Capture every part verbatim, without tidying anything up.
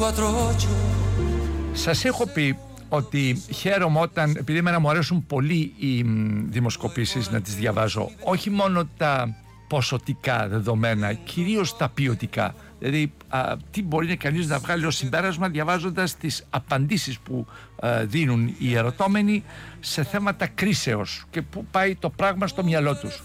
Σας έχω πει ότι χαίρομαι όταν, επειδή εμένα μου αρέσουν πολύ οι δημοσκοπήσεις να τις διαβάζω, όχι μόνο τα ποσοτικά δεδομένα, κυρίως τα ποιοτικά. Δηλαδή, α, τι μπορεί κανείς να βγάλει ως συμπέρασμα διαβάζοντας τις απαντήσεις που α, δίνουν οι ερωτώμενοι σε θέματα κρίσεως και που πάει το πράγμα στο μυαλό τους.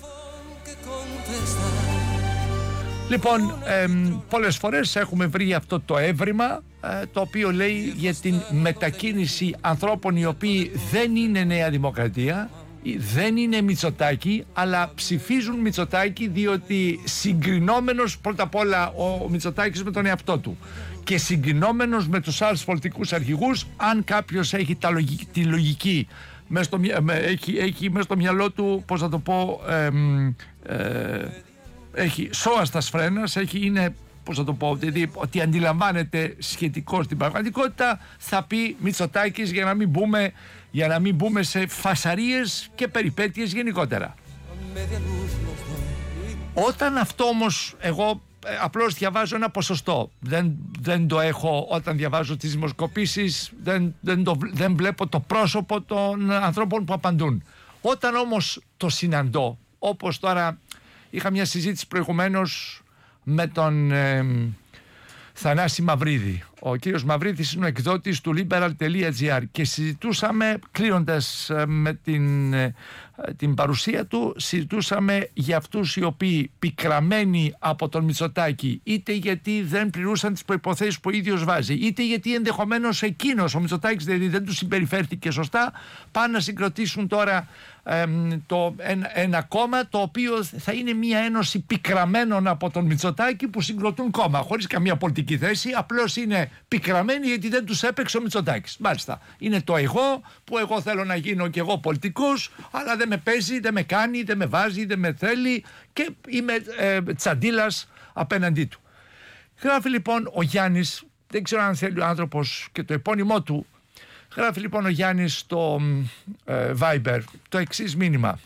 Λοιπόν, ε, πολλές φορές έχουμε βρει αυτό το έβριμα ε, το οποίο λέει για την μετακίνηση ανθρώπων οι οποίοι δεν είναι Νέα Δημοκρατία, δεν είναι Μητσοτάκη, αλλά ψηφίζουν Μητσοτάκη διότι συγκρινόμενος πρώτα απ' όλα ο Μητσοτάκης με τον εαυτό του και συγκρινόμενος με τους άλλους πολιτικούς αρχηγούς, αν κάποιος έχει τα λογική, τη λογική μέσα στο, έχει, έχει μέσα στο μυαλό του, πώς θα το πω, ε, ε, έχει σώαστας φρένας, έχει, είναι, πώς θα το πω, δηλαδή, ότι αντιλαμβάνεται σχετικό στην πραγματικότητα, θα πει Μητσοτάκης, για να μην μπούμε, για να μην μπούμε σε φασαρίες και περιπέτειες γενικότερα. Όταν αυτό όμως εγώ ε, απλώς διαβάζω ένα ποσοστό, δεν, δεν το έχω όταν διαβάζω τις δημοσκοπήσεις, δεν, δεν, το, δεν βλέπω το πρόσωπο των ανθρώπων που απαντούν. Όταν όμως το συναντώ, όπως τώρα είχα μια συζήτηση προηγουμένως με τον ε, Θανάση Μαυρίδη. Ο κύριος Μαυρίδης είναι ο εκδότης του liberal.gr και συζητούσαμε, κλείνοντας ε, με την, ε, την παρουσία του, συζητούσαμε για αυτούς οι οποίοι πικραμένοι από τον Μητσοτάκη, είτε γιατί δεν πληρούσαν τις προϋποθέσεις που ο ίδιος βάζει, είτε γιατί ενδεχομένως εκείνος, ο Μητσοτάκης δηλαδή δεν τους συμπεριφέρθηκε σωστά, πάνε να συγκροτήσουν τώρα ε, το, ένα, ένα κόμμα το οποίο θα είναι μια ένωση πικραμένων από τον Μητσοτάκη που συγκροτούν κόμμα, χωρίς καμία πολιτική θέση, απλώς είναι πικραμένοι γιατί δεν τους έπαιξε ο Μητσοτάκης. Μάλιστα, είναι το εγώ που εγώ θέλω να γίνω και εγώ πολιτικός, αλλά δεν με παίζει, δεν με κάνει, δεν με βάζει, δεν με θέλει και είμαι ε, τσαντίλας απέναντί του. Γράφει λοιπόν ο Γιάννης, δεν ξέρω αν θέλει ο άνθρωπος και το επώνυμό του, γράφει λοιπόν ο Γιάννης στο ε, Viber το εξής μήνυμα: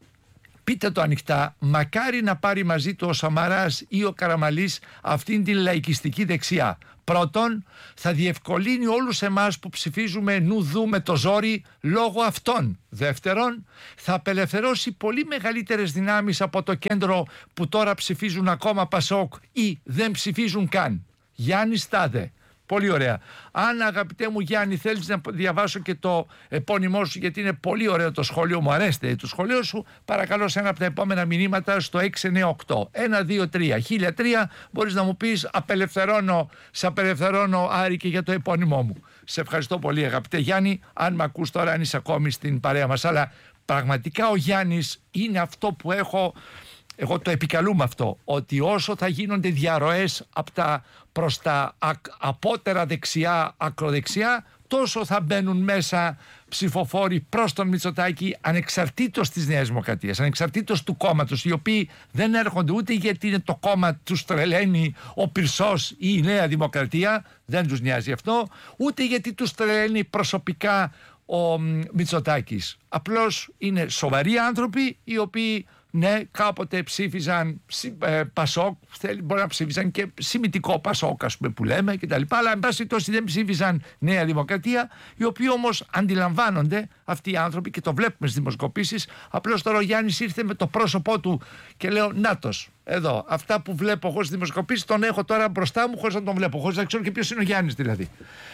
πείτε το ανοιχτά, μακάρι να πάρει μαζί του ο Σαμαράς ή ο Καραμαλής αυτήν την λαϊκιστική δεξιά. Πρώτον, θα διευκολύνει όλους εμάς που ψηφίζουμε νου δου με το ζόρι λόγω αυτών. Δεύτερον, θα απελευθερώσει πολύ μεγαλύτερες δυνάμεις από το κέντρο που τώρα ψηφίζουν ακόμα Πασόκ ή δεν ψηφίζουν καν. Γιάννη Στάδε. Πολύ ωραία. Αν, αγαπητέ μου Γιάννη, θέλεις να διαβάσω και το επώνυμό σου, γιατί είναι πολύ ωραίο το σχόλιο, μου αρέσει το σχόλιο σου, παρακαλώ σε ένα από τα επόμενα μηνύματα στο έξι εννιά οκτώ ένα δύο τρία χίλια τρία μπορείς να μου πεις απελευθερώνω, σε απελευθερώνω Άρη και για το επώνυμό μου. Σε ευχαριστώ πολύ αγαπητέ Γιάννη, αν με ακούς τώρα, αν είσαι ακόμη στην παρέα μας, αλλά πραγματικά ο Γιάννης είναι αυτό που έχω. Εγώ το επικαλούμε αυτό, ότι όσο θα γίνονται διαρροές από τα προς τα απότερα δεξιά, ακροδεξιά, τόσο θα μπαίνουν μέσα ψηφοφόροι προς τον Μητσοτάκη, ανεξαρτήτως της Νέας Δημοκρατίας, ανεξαρτήτως του κόμματος, οι οποίοι δεν έρχονται ούτε γιατί είναι το κόμμα τους τρελαίνει ο Πυρσός ή η Νέα Δημοκρατία, δεν τους νοιάζει αυτό, ούτε γιατί τους τρελαίνει προσωπικά ο Μητσοτάκης. Απλώς είναι σοβαροί άνθρωποι οι οποίοι, ναι, κάποτε ψήφιζαν ε, Πασόκ, μπορεί να ψήφιζαν και σημιτικό Πασόκ, ας πούμε, που λέμε κτλ. Αλλά εν πάση τόσο δεν ψήφιζαν Νέα Δημοκρατία, οι οποίοι όμως αντιλαμβάνονται αυτοί οι άνθρωποι και το βλέπουμε στις δημοσκοπήσεις. Απλώς τώρα ο Γιάννης ήρθε με το πρόσωπό του και λέω νάτος, εδώ, αυτά που βλέπω εγώ στις δημοσκοπήσεις τον έχω τώρα μπροστά μου χωρίς να τον βλέπω, χωρίς να ξέρω και ποιος είναι ο Γιάννης δηλαδή.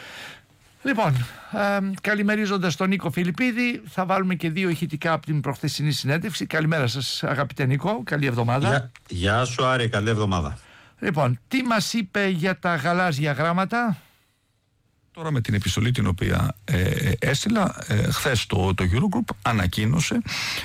Λοιπόν, ε, καλημερίζοντας τον Νίκο Φιλιππίδη, θα βάλουμε και δύο ηχητικά από την προχθεσινή συνέντευξη. Καλημέρα σας αγαπητέ Νίκο, καλή εβδομάδα. Γεια, γεια σου Άρη, καλή εβδομάδα. Λοιπόν, τι μας είπε για τα γαλάζια γράμματα? Τώρα με την επιστολή την οποία ε, έστειλα, ε, χθες το, το Eurogroup ανακοίνωσε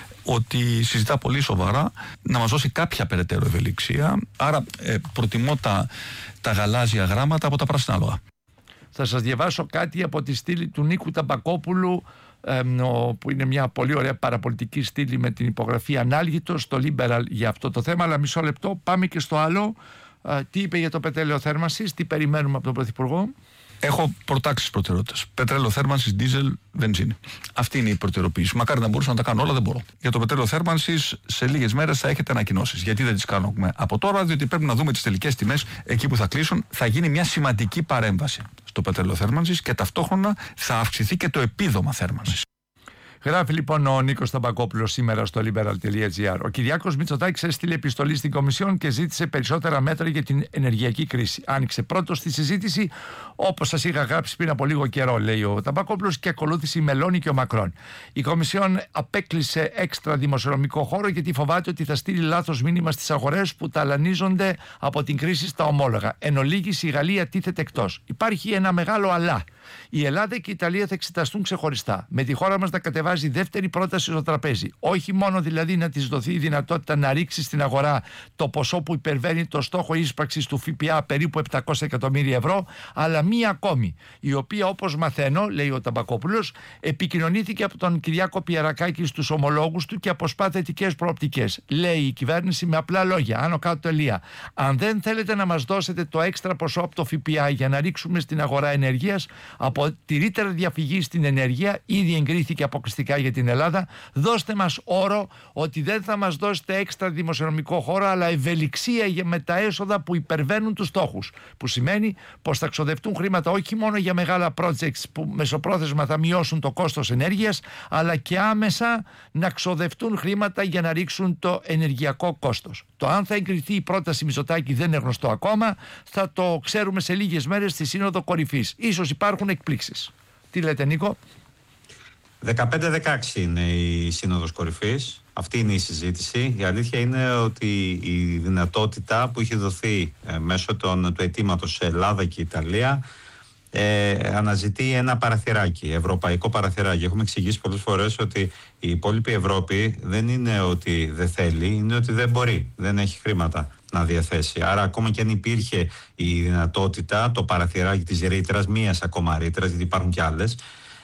ότι συζητά πολύ σοβαρά να μας δώσει κάποια περαιτέρω ευελιξία. Άρα ε, προτιμώ τα, τα γαλάζια γράμματα από τα πράσινα άλογα. Θα σας διαβάσω κάτι από τη στήλη του Νίκου Ταμπακόπουλου, ε, ο, που είναι μια πολύ ωραία παραπολιτική στήλη με την υπογραφή Ανάλγητος στο Liberal για αυτό το θέμα. Αλλά μισό λεπτό, πάμε και στο άλλο. Ε, τι είπε για το πετρέλαιο θέρμανσης, τι περιμένουμε από τον Πρωθυπουργό? Έχω προτάξεις προτεραιότητες. Πετρέλαιο θέρμανσης, δίζελ, βενζίνη. Αυτή είναι η προτεραιοποίηση. Μακάρι να μπορούσα να τα κάνω όλα, δεν μπορώ. Για το πετρέλαιο θέρμανσης, σε λίγες μέρες θα έχετε ανακοινώσεις. Γιατί δεν τις κάνουμε από τώρα? Διότι πρέπει να δούμε τις τελικές τιμές εκεί που θα κλείσουν. Θα γίνει μια σημαντική παρέμβαση στο πετρέλαιο θέρμανσης και ταυτόχρονα θα αυξηθεί και το επίδομα θέρμανσης. Γράφει λοιπόν ο Νίκος Ταμπακόπουλος σήμερα στο liberal.gr. Ο Κυριάκος Μητσοτάκης έστειλε επιστολή στην Κομισιόν και ζήτησε περισσότερα μέτρα για την ενεργειακή κρίση. Άνοιξε πρώτος στη συζήτηση, όπως σας είχα γράψει πριν από λίγο καιρό, λέει ο Ταμπακόπουλος, και ακολούθησε η Μελώνη και ο Μακρόν. Η Κομισιόν απέκλεισε έξτρα δημοσιονομικό χώρο γιατί φοβάται ότι θα στείλει λάθος μήνυμα στις αγορές που ταλανίζονται από την κρίση στα ομόλογα. Εν ολίγης, η Γαλλία τίθεται εκτός. Υπάρχει ένα μεγάλο αλλά. Η Ελλάδα και η Ιταλία θα εξεταστούν ξεχωριστά. Με τη χώρα μας να κατεβάζει δεύτερη πρόταση στο τραπέζι. Όχι μόνο δηλαδή να της δοθεί η δυνατότητα να ρίξει στην αγορά το ποσό που υπερβαίνει το στόχο ίσπραξης του ΦΠΑ περίπου επτακόσια εκατομμύρια ευρώ, αλλά μία ακόμη, η οποία, όπως μαθαίνω, λέει ο Ταμπακόπουλος, επικοινωνήθηκε από τον Κυριάκο Πιερακάκη στους ομολόγους του και αποσπά θετικές προοπτικές. Λέει η κυβέρνηση με απλά λόγια, άνω κάτω τελεία. Αν δεν θέλετε να μας δώσετε το έξτρα ποσό από το ΦΠΑ για να ρίξουμε στην αγορά ενέργειας, από τη ρήτρα διαφυγή στην ενέργεια, ήδη εγκρίθηκε αποκλειστικά για την Ελλάδα, δώστε μας όρο ότι δεν θα μας δώσετε έξτρα δημοσιονομικό χώρο, αλλά ευελιξία με τα έσοδα που υπερβαίνουν τους στόχους. Που σημαίνει πως θα ξοδευτούν χρήματα όχι μόνο για μεγάλα projects που μεσοπρόθεσμα θα μειώσουν το κόστος ενέργειας, αλλά και άμεσα να ξοδευτούν χρήματα για να ρίξουν το ενεργειακό κόστος. Το αν θα εγκριθεί η πρόταση Μητσοτάκη δεν είναι γνωστό ακόμα. Θα το ξέρουμε σε λίγες μέρες στη Σύνοδο Κορυφής. Ίσως υπάρχουν εκπλήξεις. Τι λέτε, Νίκο? δεκαπέντε δεκαέξι είναι η Σύνοδος Κορυφής. Αυτή είναι η συζήτηση. Η αλήθεια είναι ότι η δυνατότητα που είχε δοθεί ε, μέσω των, του αιτήματος σε Ελλάδα και Ιταλία ε, αναζητεί ένα παραθυράκι, ευρωπαϊκό παραθυράκι. Έχουμε εξηγήσει πολλές φορές ότι η υπόλοιπη Ευρώπη δεν είναι ότι δεν θέλει, είναι ότι δεν μπορεί, δεν έχει χρήματα να διαθέσει. Άρα ακόμα και αν υπήρχε η δυνατότητα, το παραθυράκι της ρήτρας, μίας ακόμα ρήτρας, γιατί υπάρχουν κι άλλες,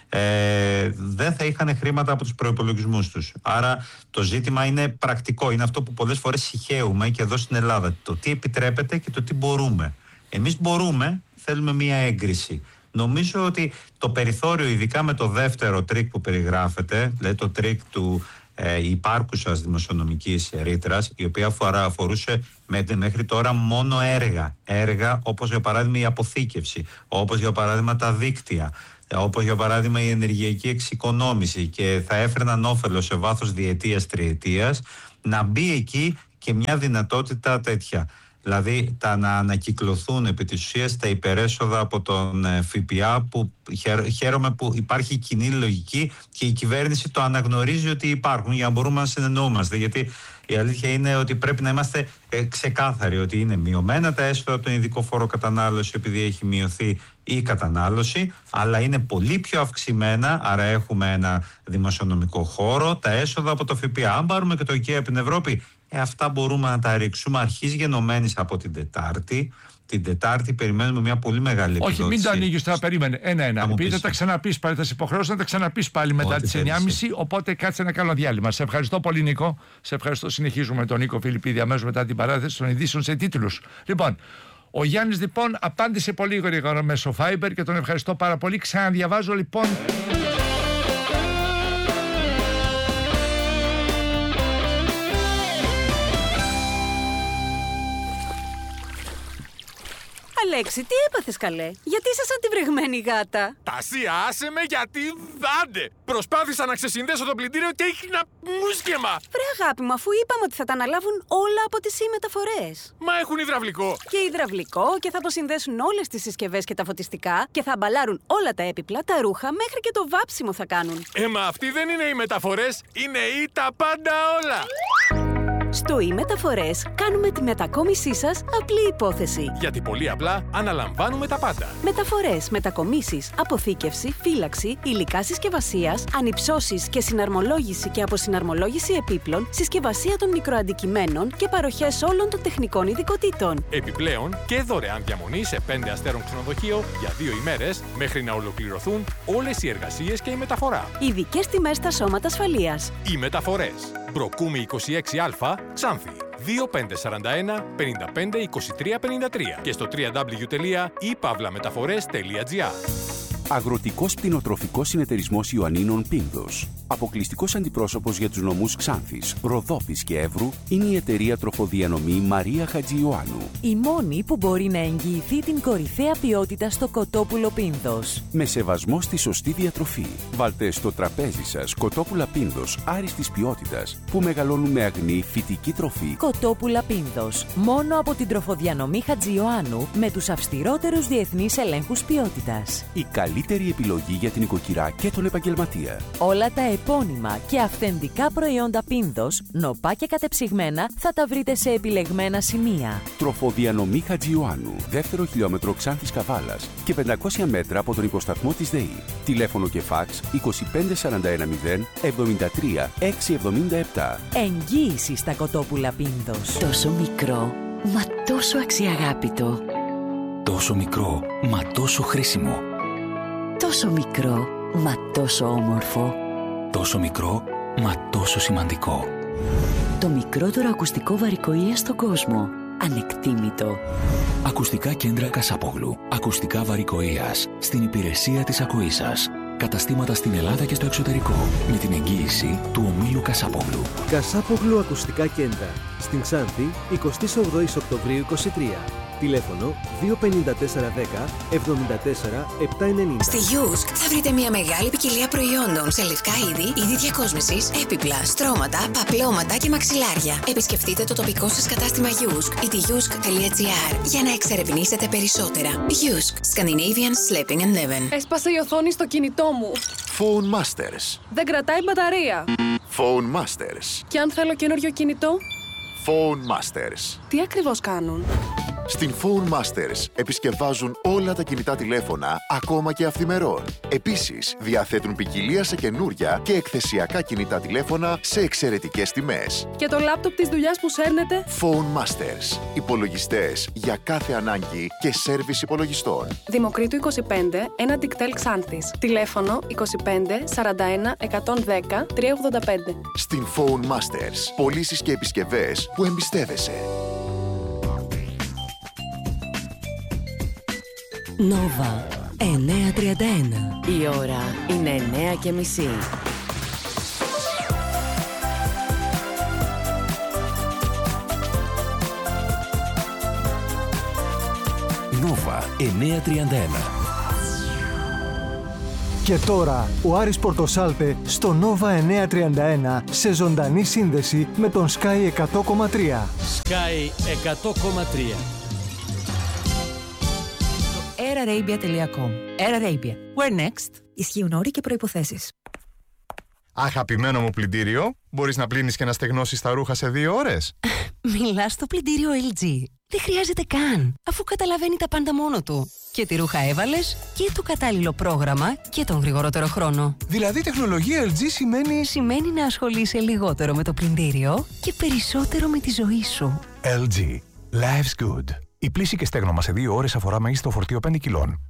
Ε, δεν θα είχαν χρήματα από τους προϋπολογισμούς τους. Άρα το ζήτημα είναι πρακτικό. Είναι αυτό που πολλές φορές συχαίουμε και εδώ στην Ελλάδα. Το τι επιτρέπεται και το τι μπορούμε. Εμείς μπορούμε, θέλουμε μία έγκριση. Νομίζω ότι το περιθώριο, ειδικά με το δεύτερο τρίκ που περιγράφεται, δηλαδή το τρίκ του ε, υπάρχουσας δημοσιονομικής ρήτρας, η οποία αφορά, αφορούσε μέχρι τώρα μόνο έργα. Έργα όπως για παράδειγμα η αποθήκευση, όπως για παράδειγμα τα δίκτυα, όπως για παράδειγμα η ενεργειακή εξοικονόμηση, και θα έφερναν όφελο σε βάθος διετίας, τριετίας, να μπει εκεί και μια δυνατότητα τέτοια. Δηλαδή τα να ανακυκλωθούν επί της ουσίας τα υπερέσοδα από τον ΦΠΑ, που χαίρομαι που υπάρχει κοινή λογική και η κυβέρνηση το αναγνωρίζει ότι υπάρχουν, για να μπορούμε να συνεννοούμαστε. Γιατί η αλήθεια είναι ότι πρέπει να είμαστε ε, ξεκάθαροι ότι είναι μειωμένα τα έσοδα από τον ειδικό φόρο κατανάλωση επειδή έχει μειωθεί η κατανάλωση, αλλά είναι πολύ πιο αυξημένα, άρα έχουμε ένα δημοσιονομικό χώρο, τα έσοδα από το ΦΠΑ. Αν πάρουμε και το IKEA από την Ευρώπη, ε, αυτά μπορούμε να τα ρίξουμε αρχής γενομένης από την Τετάρτη. Την Τετάρτη περιμένουμε μια πολύ μεγάλη επιδότηση. Όχι, μην το ανοίγεις τώρα, περίμενε. Ένα-ένα. Επειδή θα τα ξαναπείς πάλι, θα σε υποχρεώσω να τα ξαναπείς πάλι μετά τις εννιά και μισή. Οπότε κάτσε ένα καλό διάλειμμα. Σε ευχαριστώ πολύ, Νίκο. Σε ευχαριστώ. Συνεχίζουμε με τον Νίκο Φιλιππίδη αμέσως μετά την παράθεση των ειδήσεων σε τίτλους. Λοιπόν, ο Γιάννης λοιπόν απάντησε πολύ γρήγορα μέσω Viber και τον ευχαριστώ πάρα πολύ. Ξαναδιαβάζω λοιπόν. Αλέξη, τι έπαθες καλέ? Γιατί είσαι σαν τη βρεγμένη γάτα? Τασία, άσε με, γιατί δάντε! Προσπάθησα να ξεσυνδέσω το πλυντήριο και έγινα μουσκεμα! Βρε αγάπη μου, αφού είπαμε ότι θα τα αναλάβουν όλα από τις e-μεταφορές. Μα έχουν υδραυλικό! Και υδραυλικό, και θα αποσυνδέσουν όλες τις συσκευές και τα φωτιστικά, και θα αμπαλάρουν όλα τα έπιπλα, τα ρούχα, μέχρι και το βάψιμο θα κάνουν. Ε, μα αυτοί δεν είναι οι μεταφορές, είναι ή τα πάντα όλα! Στο e-μεταφορές κάνουμε τη μετακόμισή σας απλή υπόθεση. Γιατί πολύ απλά αναλαμβάνουμε τα πάντα. Μεταφορές, μετακομίσεις, αποθήκευση, φύλαξη, υλικά συσκευασίας, ανυψώσεις και συναρμολόγηση και αποσυναρμολόγηση επίπλων, συσκευασία των μικροαντικειμένων και παροχές όλων των τεχνικών ειδικοτήτων. Επιπλέον και δωρεάν διαμονή σε πέντε αστέρων ξενοδοχείο για δύο ημέρες μέχρι να ολοκληρωθούν όλες οι εργασίες και η μεταφορά. Ειδικές τιμές στα σώματα ασφαλείας. Οι μεταφορές. Μπροκούμη είκοσι έξι Α, Ξάνθη. δύο πέντε τέσσερα ένα πέντε πέντε είκοσι τρία πενήντα τρία και στο double-u double-u double-u τελεία i pavla metaphores τελεία gr. Αγροτικός Πτηνοτροφικός Συνεταιρισμός Ιωαννίνων Πίνδος. Αποκλειστικός αντιπρόσωπος για τους νομούς Ξάνθης, Ροδόπης και Εύρου είναι η εταιρεία τροφοδιανομή Μαρία Χατζιωάννου. Η μόνη που μπορεί να εγγυηθεί την κορυφαία ποιότητα στο κοτόπουλο Πίνδος. Με σεβασμό στη σωστή διατροφή. Βάλτε στο τραπέζι σας κοτόπουλα Πίνδος άριστης ποιότητας που μεγαλώνουν με αγνή φυτική τροφή. Κοτόπουλα Πίνδος. Μόνο από την τροφοδιανομή Χατζιωάννου με τους αυστηρότερους διεθνείς ελέγχους ποιότητας. Η καλύτερη επιλογή για την οικοκυρά και τον επαγγελματία. Όλα τα επώνυμα και αυθεντικά προϊόντα Πίνδος, νοπά και κατεψυγμένα, θα τα βρείτε σε επιλεγμένα σημεία. Τροφοδιανομή Χατζιωάννου, δεύτερο χιλιόμετρο Ξάνθης Καβάλας και πεντακόσια μέτρα από τον υποσταθμό της ΔΕΗ. Τηλέφωνο και φάξ είκοσι πέντε σαράντα ένα μηδέν εβδομήντα τρία εξακόσια εβδομήντα επτά. Εγγύηση στα κοτόπουλα Πίνδος. Τόσο μικρό, μα τόσο αξιαγάπητο. Τόσο μικρό, μα τόσο χρήσιμο. Τόσο μικρό, μα τόσο όμορφο. Τόσο μικρό, μα τόσο σημαντικό. Το μικρότερο ακουστικό βαρικοΐα στον κόσμο. Ανεκτήμητο. Ακουστικά κέντρα Κασάπογλου. Ακουστικά βαρικοΐας. Στην υπηρεσία της ακοής σας. Καταστήματα στην Ελλάδα και στο εξωτερικό. Με την εγγύηση του ομίλου Κασάπογλου. Κασάπογλου Ακουστικά Κέντρα. Στην Ξάνθη, εικοστή ογδόη Οκτωβρίου είκοσι τρία. Τηλέφωνο δύο πέντε τέσσερα δέκα εβδομήντα τέσσερα επτακόσια ενενήντα. Στη Γιούσκ θα βρείτε μια μεγάλη ποικιλία προϊόντων σε λευκά είδη, είδη διακόσμησης, έπιπλα, στρώματα, παπλώματα και μαξιλάρια. Επισκεφτείτε το τοπικό σας κατάστημα Γιούσκ ή τη γιούσκ τελεία τζι άρ για να εξερευνήσετε περισσότερα. Γιούσκ, Scandinavian Sleeping and Living. Έσπασε η οθόνη στο κινητό μου. Phone Masters. Δεν κρατάει μπαταρία. Phone Masters. Και αν θέλω καινούριο κινητό? Phone Masters. Τι ακριβώς κάνουν? Στην Phone Masters επισκευάζουν όλα τα κινητά τηλέφωνα, ακόμα και αυθημερών. Επίσης, διαθέτουν ποικιλία σε καινούρια και εκθεσιακά κινητά τηλέφωνα σε εξαιρετικές τιμές. Και το λάπτοπ της δουλειάς που σέρνετε? Phone Masters. Υπολογιστές για κάθε ανάγκη και σέρβις υπολογιστών. Δημοκρίτου είκοσι πέντε, ένα Τικτέλ Ξάνθης. Τηλέφωνο είκοσι πέντε σαράντα ένα εκατόν δέκα τριακόσια ογδόντα πέντε. Στην Phone Masters. Πωλήσεις και επισκευές που εμπιστεύεσαι. Νόβα εννιά τριάντα ένα. Η ώρα είναι εννιά και μισή. Νόβα εννιά τριάντα ένα. Και τώρα ο Άρης Πορτοσάλτε στο Νόβα εννιά τριάντα ένα σε ζωντανή σύνδεση με τον Sky εκατό κόμμα τρία. Sky εκατό κόμμα τρία. air arabia τελεία com. Air Arabia. Where next? Ισχύουν όροι και προϋποθέσεις. Αγαπημένο μου πλυντήριο, μπορείς να πλύνεις και να στεγνώσεις τα ρούχα σε δύο ώρες. Μιλάς στο πλυντήριο ελ τζι. Δεν χρειάζεται καν, αφού καταλαβαίνει τα πάντα μόνο του. Και τι ρούχα έβαλες, και το κατάλληλο πρόγραμμα και τον γρηγορότερο χρόνο. Δηλαδή τεχνολογία ελ τζι σημαίνει... Σημαίνει να ασχολείσαι λιγότερο με το πλυντήριο και περισσότερο με τη ζωή σου. ελ τζι. Life's good. Η πλύση και στέγνομα σε δύο ώρες αφορά μέγιστο φορτίο πέντε κιλών.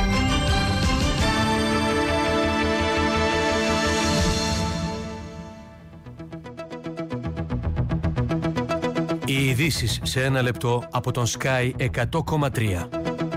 Οι ειδήσεις σε ένα λεπτό από τον Sky εκατό κόμμα τρία.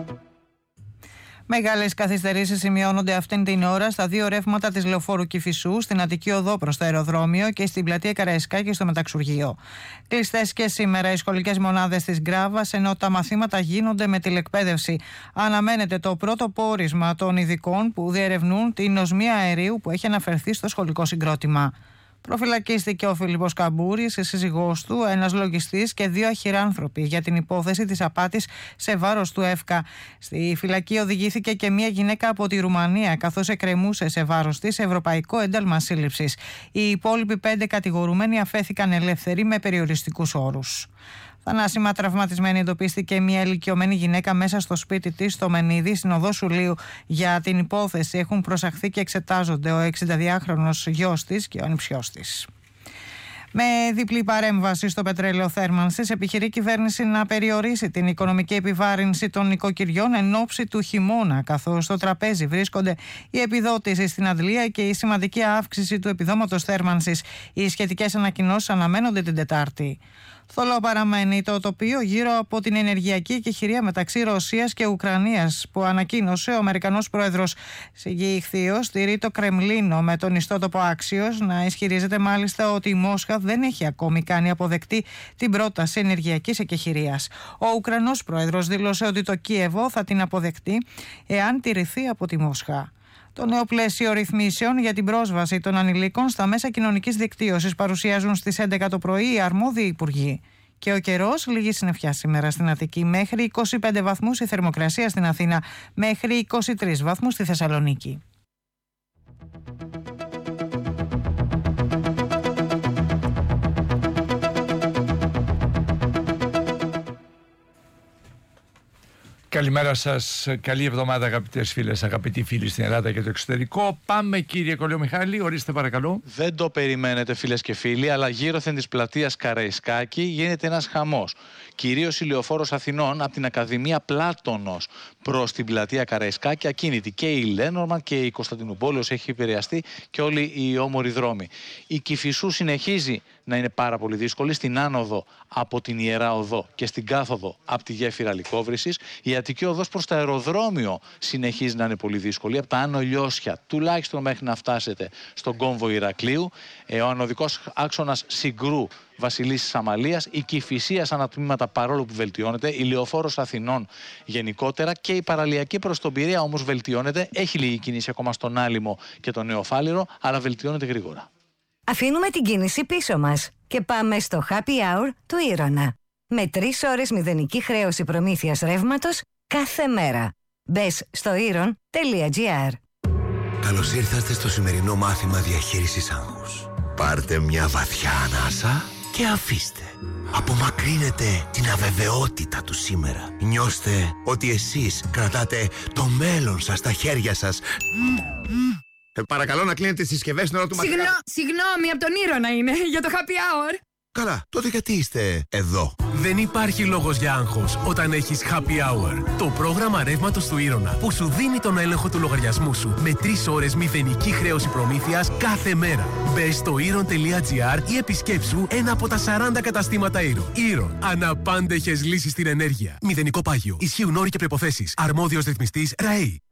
Μεγάλες καθυστερήσεις σημειώνονται αυτήν την ώρα στα δύο ρεύματα της Λεωφόρου Κηφισού, στην Αττική Οδό προς το αεροδρόμιο και στην πλατεία Καραϊσκάκη στο Μεταξουργείο. Κλειστές και σήμερα οι σχολικές μονάδες της Γκράβας, ενώ τα μαθήματα γίνονται με τηλεκπαίδευση. Αναμένεται το πρώτο πόρισμα των ειδικών που διερευνούν την οσμία αερίου που έχει αναφερθεί στο σχολικό συγκρότημα. Προφυλακίστηκε ο Φίλιππος Καμπούρης, η σύζυγός του, ένας λογιστής και δύο αχυράνθρωποι για την υπόθεση της απάτης σε βάρος του ΕΦΚΑ. Στη φυλακή οδηγήθηκε και μια γυναίκα από τη Ρουμανία, καθώς εκκρεμούσε σε βάρος της ευρωπαϊκό ένταλμα σύλληψης. Οι υπόλοιποι πέντε κατηγορούμενοι αφέθηκαν ελεύθεροι με περιοριστικούς όρους. Θανάσιμα τραυματισμένη εντοπίστηκε μια ηλικιωμένη γυναίκα μέσα στο σπίτι της στο Μενίδη, στην οδό Σουλίου. Για την υπόθεση έχουν προσαχθεί και εξετάζονται ο εξηνταδυάχρονος γιος της και ο ανιψιός της. Με διπλή παρέμβαση στο πετρέλαιο θέρμανσης, επιχειρεί η κυβέρνηση να περιορίσει την οικονομική επιβάρυνση των νοικοκυριών εν ώψη του χειμώνα, καθώς στο τραπέζι βρίσκονται η επιδότηση στην αντλία και η σημαντική αύξηση του επιδόματος θέρμανσης. Οι σχετικές ανακοινώσεις αναμένονται την Τετάρτη. Θολό παραμένει το τοπίο γύρω από την ενεργειακή εκεχηρία μεταξύ Ρωσίας και Ουκρανίας που ανακοίνωσε ο Αμερικανός πρόεδρος. Σιγή ηχθείως στηρεί το Κρεμλίνο με τον ιστότοπο Άξιος να ισχυρίζεται μάλιστα ότι η Μόσχα δεν έχει ακόμη κάνει αποδεκτή την πρόταση ενεργειακής εκεχηρίας. Ο Ουκρανός πρόεδρος δήλωσε ότι το Κίεβο θα την αποδεχτεί εάν τηρηθεί από τη Μόσχα. Το νέο πλαίσιο ρυθμίσεων για την πρόσβαση των ανηλίκων στα μέσα κοινωνικής δικτύωσης παρουσιάζουν στις έντεκα το πρωί οι αρμόδιοι υπουργοί. Και ο καιρός, λίγη συννεφιά σήμερα στην Αττική, μέχρι είκοσι πέντε βαθμούς η θερμοκρασία στην Αθήνα, μέχρι είκοσι τρεις βαθμούς στη Θεσσαλονίκη. Καλημέρα σας, καλή εβδομάδα αγαπητές φίλες, αγαπητοί φίλοι στην Ελλάδα και το εξωτερικό. Πάμε κύριε Κολιομιχάλη, ορίστε παρακαλώ. Δεν το περιμένετε φίλες και φίλοι, αλλά γύρωθεν της πλατείας Καραϊσκάκη γίνεται ένας χαμός. Κυρίως η Λεωφόρος Αθηνών από την Ακαδημία Πλάτωνος προς την πλατεία Καραϊσκάκη ακίνητη. Και η Λένορμαν και η Κωνσταντινούπολεως έχει επηρεαστεί και όλοι οι όμοροι δρόμοι. Η Κηφισού συνεχίζει να είναι πάρα πολύ δύσκολη στην άνοδο από την Ιερά Οδό και στην κάθοδο από τη γέφυρα Λυκόβρησης. Η Αττική Οδός προς το αεροδρόμιο συνεχίζει να είναι πολύ δύσκολη. Από τα Άνω Λιώσια, τουλάχιστον μέχρι να φτάσετε στον κόμβο Ηρακλείου. Ε, ο ανωδικός άξονας Συγκρού Βασιλίσσης Αμαλίας, η Κηφισία σαν τμήματα παρόλο που βελτιώνεται, η Λεωφόρος Αθηνών γενικότερα και η παραλιακή προς τον Πειραιά όμως βελτιώνεται. Έχει λίγη κίνηση ακόμα στον Άλυμο και τον Νεοφάλιρο, αλλά βελτιώνεται γρήγορα. Αφήνουμε την κίνηση πίσω μας και πάμε στο Happy Hour του Ήρωνα. Με τρεις ώρες μηδενική χρέωση προμήθειας ρεύματος κάθε μέρα. Μπες στο ήρων τελεία τζι άρ. Καλώς ήρθατε στο σημερινό μάθημα διαχείρισης άγχους. Πάρτε μια βαθιά ανάσα και αφήστε. Απομακρύνετε την αβεβαιότητα του σήμερα. Νιώστε ότι εσείς κρατάτε το μέλλον σας στα χέρια σας. Ε, παρακαλώ να κλείνετε τις συσκευές στην ώρα του μαθήματος. Συγγνώ, συγγνώμη, από τον Ήρωνα είναι, για το Happy Hour. Καλά, τότε γιατί είστε εδώ? Δεν υπάρχει λόγος για άγχος όταν έχεις Happy Hour. Το πρόγραμμα ρεύματος του Ήρωνα που σου δίνει τον έλεγχο του λογαριασμού σου με τρεις ώρες μηδενική χρέωση προμήθειας κάθε μέρα. Μπες στο ήρων τελεία τζι άρ ή επισκέψου ένα από τα σαράντα καταστήματα Ήρων. Ήρων. Αναπάντεχες λύσεις στην ενέργεια. Μηδενικό πάγιο. Ισχύουν όροι και προϋποθέσεις. Αρμόδιος ρυθμιστής ΡΑΕΗ.